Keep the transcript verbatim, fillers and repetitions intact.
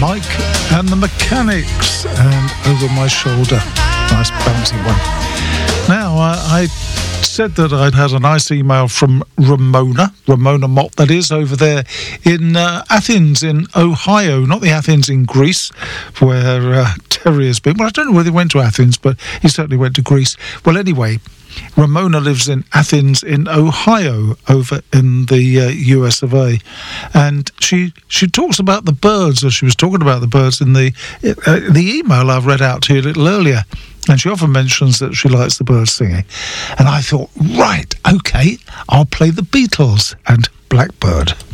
Mike and the Mechanics and Over My Shoulder. Nice bouncy one. Now, uh, I said that I'd had a nice email from Ramona, Ramona Mott, that is, over there in uh, Athens in Ohio, not the Athens in Greece, where uh, Terry has been. Well, I don't know whether he went to Athens, but he certainly went to Greece. Well, anyway, Ramona lives in Athens in Ohio, over in the uh, U S of A, and she she talks about the birds, as she was talking about the birds in the uh, the email I've read out to you a little earlier, and she often mentions that she likes the birds singing, and I thought, right, okay, I'll play the Beatles and Blackbird.